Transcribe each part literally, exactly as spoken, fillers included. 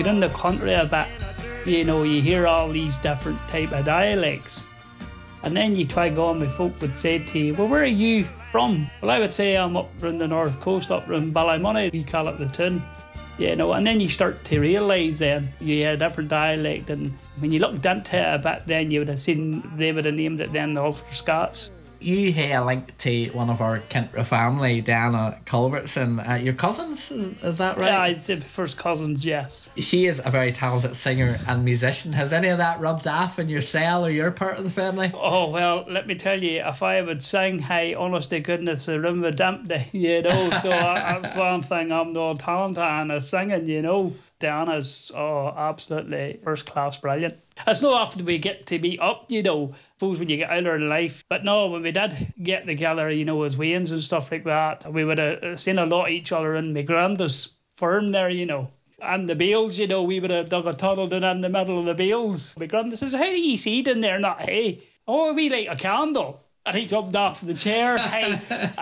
get in the country a bit, you know, you hear all these different type of dialects. And then you try going with folk would say to you, well, where are you from? Well, I would say I'm up from the north coast, up from Ballymoney, we call it the Tun. You know, and then you start to realise then you hear a different dialect, and when you looked into it a bit then you would have seen they would have named it then the Ulster Scots. You have a link to one of our Kintra family, Diana Culbertson. Uh, your cousins, is, is that right? Yeah, I'd say first cousins, yes. She is a very talented singer and musician. Has any of that rubbed off in your cell or your part of the family? Oh, well, let me tell you, if I would sing, hey, honest to goodness, the room would empty, you know, so that's one thing I'm no talent on is singing, you know. Diana's oh, absolutely first class brilliant. It's not often we get to meet up, you know, suppose when you get out of life. But no, when we did get together, you know, as Waynes and stuff like that, we would have seen a lot of each other in my granda's farm there, you know. And the bales, you know, we would have dug a tunnel down in the middle of the bales. My granda says, how do you see it in there? Not, hey, oh, we light a candle. And he jumped off the chair. Hey,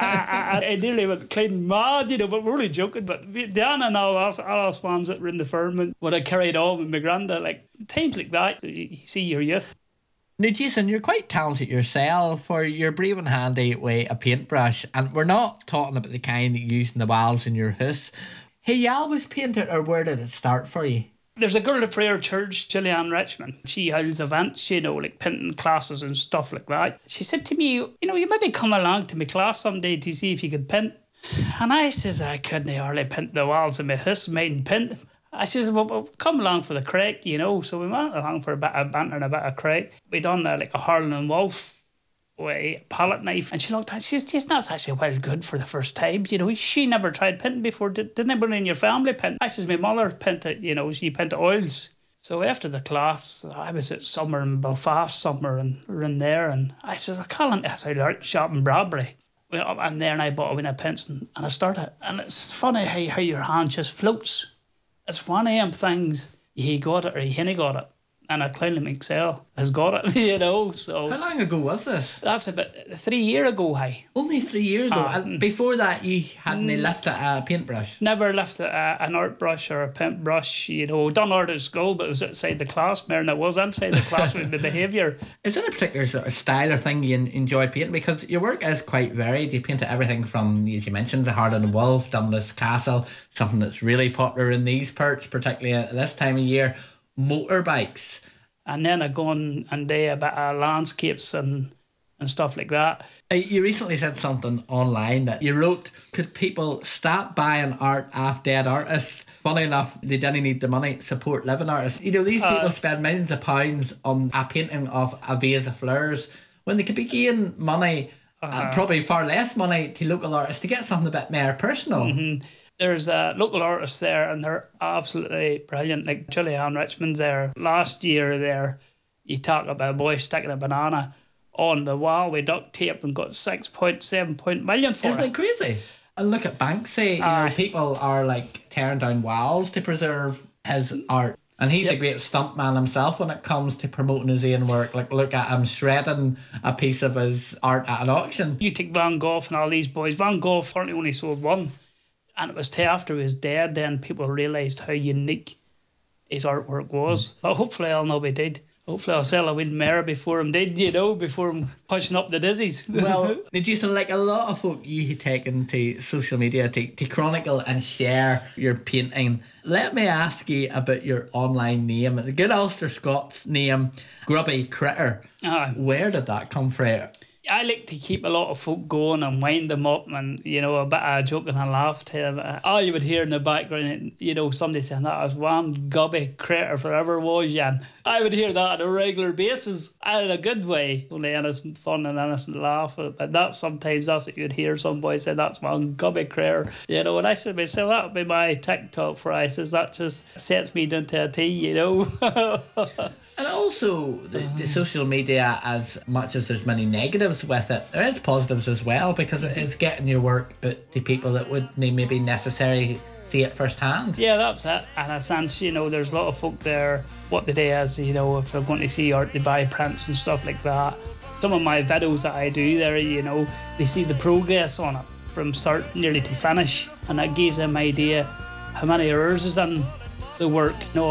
I, I, I nearly went clean mad, you know, but we're only joking. But Diana and all us, all us ones that were in the firm would have carried on with my granda. Like, times like that, you see your youth. Now, Jason, you're quite talented yourself, for you're brave and handy with a paintbrush. And we're not talking about the kind that you use in the walls in your house. Hey, you always painted, or where did it start for you? There's a girl at Prayer Church, Gillian Richmond. She holds events, you know, like painting classes and stuff like that. She said to me, you know, you maybe come along to my class someday to see if you could paint. And I says, I couldn't hardly paint the walls of my house, made paint. I says, well, well, come along for the crack, you know. So we went along for a bit of banter and a bit of crack. We done uh, like a Harlan and Wolf with a palette knife, and she looked at it, she says, geez, that's actually well good for the first time, you know. She never tried painting before. Did, did anybody in your family paint? I says, my mother painted, you know, she painted oils. So after the class, I was at summer in Belfast summer, and we're in there, and I says, I can't, that's how I learned shop in Bradbury. Went up in there and I bought a win of paints, and, and I started. And it's funny how, how your hand just floats. It's one of them things, he got it or he hadn't got it. And a Clownley McSell has got it, you know. So how long ago was this? That's about three years ago, hey. Only three years ago. Uh, and before that, you hadn't mm, lifted a paintbrush. Never lifted a, an art brush or a paintbrush, you know. Done art at school, but it was outside the class more than it was inside the class with the behaviour. Is there a particular sort of style or thing you enjoy painting? Because your work is quite varied. You paint everything from, as you mentioned, the Harlan and Wolf, Dundas Castle, something that's really popular in these parts, particularly at this time of year, motorbikes. And then I go on and do a bit of landscapes and, and stuff like that. You recently said something online that you wrote, could people stop buying art off dead artists? Funny enough, they didn't need the money, support living artists. You know, these people uh, spend millions of pounds on a painting of a vase of flowers when they could be gaining money, uh, and probably far less money, to local artists to get something a bit more personal. Mm-hmm. There's uh, local artists there, and they're absolutely brilliant. Like Julianne Richmond's there. Last year there, you talk about a boy sticking a banana on the wall with duct tape and got six point seven million for Isn't it. Isn't it crazy? And look at Banksy. You uh, know, people are like tearing down walls to preserve his art. And he's yep. a great stuntman himself when it comes to promoting his own work. Like, look at him shredding a piece of his art at an auction. You take Van Gogh and all these boys. Van Gogh apparently only sold one. And it was till after he was dead then people realised how unique his artwork was. But hopefully I'll know he did. Hopefully I'll sell a win mare before him did, you know, before him pushing up the dizzies. Well, Jason, like a lot of folk you had taken to social media to, to chronicle and share your painting. Let me ask you about your online name. The good Ulster Scots name, Grubby Critter. Uh, Where did that come from? I like to keep a lot of folk going and wind them up, and, you know, a bit of joking and laugh to them. All you would hear in the background, you know, somebody saying that was one gubby critter forever was you. And I would hear that on a regular basis, and in a good way. Only innocent fun and innocent laugh. But that sometimes that's what you'd hear some boy say, that's one gubby critter. You know, and I said to myself, that would be my TikTok for I says, that just sets me down to a T, you know. And also, the, the social media, as much as there's many negatives with it, there is positives as well, because it is getting your work out to people that wouldn't maybe necessarily see it firsthand. Yeah, that's it. And in a sense, you know, there's a lot of folk there, what the day is, you know, if they're going to see art, they buy prints and stuff like that. Some of my videos that I do there, you know, they see the progress on it from start nearly to finish, and that gives them an idea how many hours is in the work, you know.